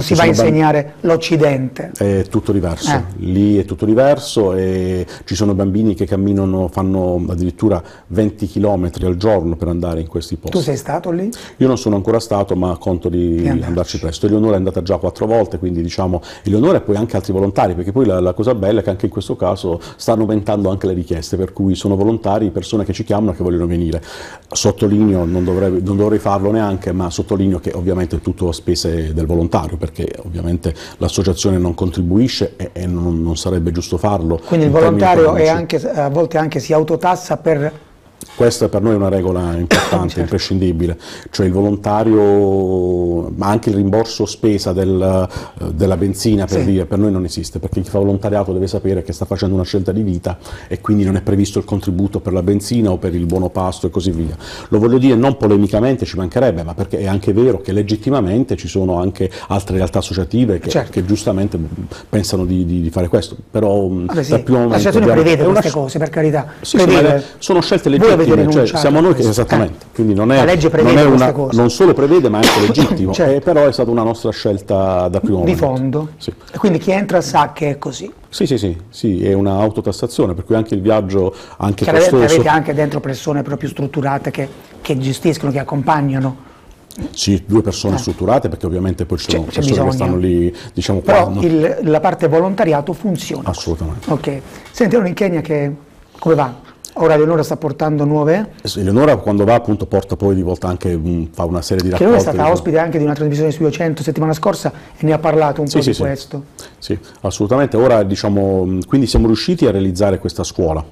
si va a insegnare l'Occidente. È tutto diverso, lì è tutto diverso e ci sono bambini che camminano, fanno addirittura 20 km al giorno per andare in questi posti. Tu sei stato lì? Io non sono ancora stato, ma conto di andarci presto. Eleonora è andata già 4 volte, quindi diciamo Eleonora e poi anche altri volontari, perché poi la cosa bella è che anche in questo caso stanno aumentando anche le richieste, per cui sono volontari, persone che ci chiamano e che vogliono venire. Sottolineo, non dovrei farlo neanche, ma sottolineo che ovviamente è tutto a spese del volontario, perché ovviamente l'associazione non contribuisce e non sarebbe giusto farlo. Quindi il volontario è anche, a volte anche si autotassa per... Questa per noi è una regola importante, certo, imprescindibile, cioè il volontario, ma anche il rimborso spesa della benzina per dire, per noi non esiste, perché chi fa volontariato deve sapere che sta facendo una scelta di vita e quindi non è previsto il contributo per la benzina o per il buono pasto e così via. Lo voglio dire non polemicamente, ci mancherebbe, ma perché è anche vero che legittimamente ci sono anche altre realtà associative che giustamente pensano di fare questo, però dal primo momento l'associazione prevede queste cose, per carità. Sì, sono scelte legittime. Cioè, siamo noi che esattamente, quindi non è, la legge prevede queste cose. Non solo prevede ma è anche legittimo, però è stata una nostra scelta da primo momento. Di fondo? Sì. E quindi chi entra sa che è così? Sì, è un'autotassazione, per cui anche il viaggio anche costoso. Avete anche dentro persone proprio strutturate che gestiscono, che accompagnano? Sì, 2 persone strutturate, perché ovviamente poi ci sono persone che stanno lì, diciamo, però la parte volontariato funziona? Assolutamente. Ok. Senti, in Kenya come va? Ora Eleonora sta portando nuove? Eleonora quando va appunto porta poi di volta anche, fa una serie di raccolte. Che lui è stata ospite anche di una trasmissione su 200 settimana scorsa e ne ha parlato un po' di questo. Sì, assolutamente. Ora diciamo, quindi siamo riusciti a realizzare questa scuola.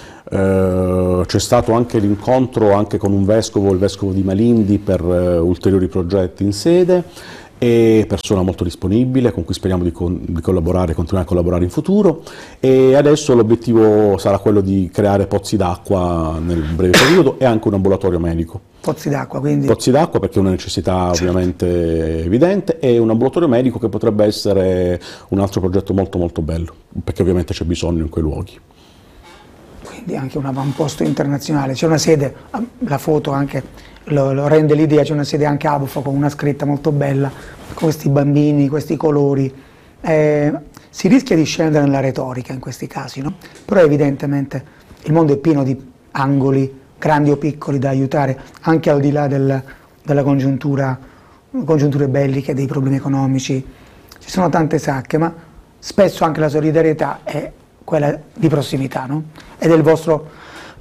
C'è stato anche l'incontro anche con un vescovo, il vescovo di Malindi, per ulteriori progetti in sede, e persona molto disponibile con cui speriamo di collaborare, continuare a collaborare in futuro, e adesso l'obiettivo sarà quello di creare pozzi d'acqua nel breve periodo e anche un ambulatorio medico. Pozzi d'acqua, quindi? Pozzi d'acqua, perché è una necessità ovviamente evidente, e un ambulatorio medico che potrebbe essere un altro progetto molto molto bello, perché ovviamente c'è bisogno in quei luoghi. Quindi anche un avamposto internazionale, c'è una sede, la foto anche lo rende l'idea, c'è una sede anche a Abufo con una scritta molto bella, con questi bambini, questi colori. Si rischia di scendere nella retorica in questi casi, no? Però evidentemente il mondo è pieno di angoli, grandi o piccoli, da aiutare, anche al di là della congiunture belliche, dei problemi economici. Ci sono tante sacche, ma spesso anche la solidarietà è quella di prossimità, no? È del vostro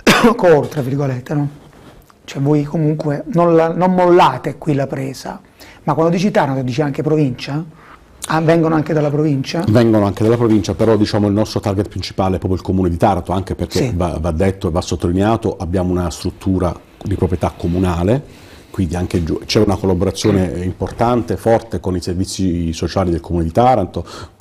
core, tra virgolette, no? Cioè voi comunque non mollate qui la presa, ma quando dici Taranto dici anche provincia? Vengono anche dalla provincia? Vengono anche dalla provincia, però diciamo il nostro target principale è proprio il comune di Taranto, anche perché va detto e va sottolineato, abbiamo una struttura di proprietà comunale, quindi anche c'è una collaborazione importante, forte con i servizi sociali del Comune di Taranto,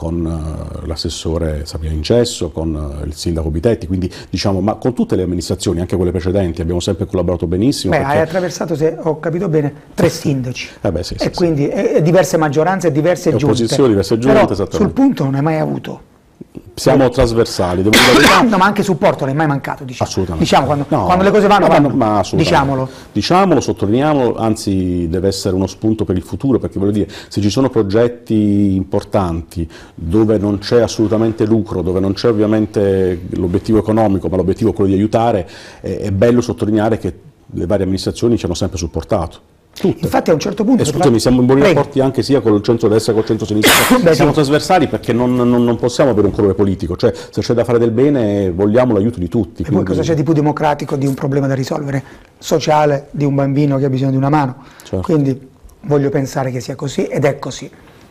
con l'assessore Sabrina Incesso, con il sindaco Bitetti, quindi diciamo, ma con tutte le amministrazioni, anche quelle precedenti, abbiamo sempre collaborato benissimo. Beh, hai attraversato, se ho capito bene, 3 sindaci, e quindi diverse maggioranze e diverse giunte. Opposizioni, diverse giunte, però esattamente. Sul punto non hai mai avuto. Siamo trasversali, no, ma anche supporto non è mai mancato, diciamo. Assolutamente. Diciamo, quando le cose vanno, diciamolo. Diciamolo, sottolineiamolo, anzi deve essere uno spunto per il futuro, perché voglio dire, se ci sono progetti importanti dove non c'è assolutamente lucro, dove non c'è ovviamente l'obiettivo economico, ma l'obiettivo è quello di aiutare, è bello sottolineare che le varie amministrazioni ci hanno sempre supportato. Tutte. Infatti a un certo punto... scusami, siamo in buoni rapporti anche sia con il centro-destra che con il centro-sinistra. Siamo trasversali perché non possiamo avere un colore politico, cioè se c'è da fare del bene vogliamo l'aiuto di tutti. E poi cosa c'è di più democratico di un problema da risolvere, sociale, di un bambino che ha bisogno di una mano? Certo. Quindi voglio pensare che sia così, ed è così.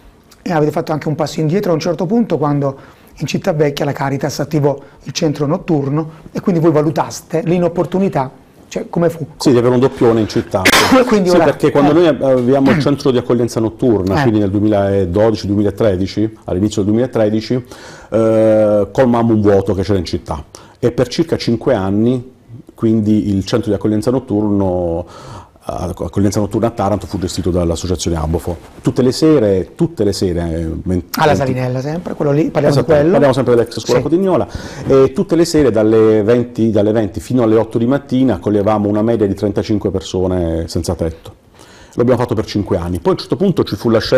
E avete fatto anche un passo indietro a un certo punto, quando in Cittavecchia la Caritas attivò il centro notturno e quindi voi valutaste l'inopportunità. Cioè, come fu? Sì, di avere un doppione in città. Quindi sì, perché quando noi avviamo il centro di accoglienza notturna, quindi nel 2012-2013, all'inizio del 2013, colmammo un vuoto che c'era in città, e per circa 5 anni, quindi il centro di accoglienza notturna a Taranto fu gestito dall'associazione Abofo. Tutte le sere alla Salinella, sempre quello lì, parliamo di quello. Parliamo sempre dell'ex scuola Cotignola, e tutte le sere dalle 20 fino alle 8 di mattina accoglievamo una media di 35 persone senza tetto. L'abbiamo fatto per 5 anni. Poi a un certo punto ci fu la scelta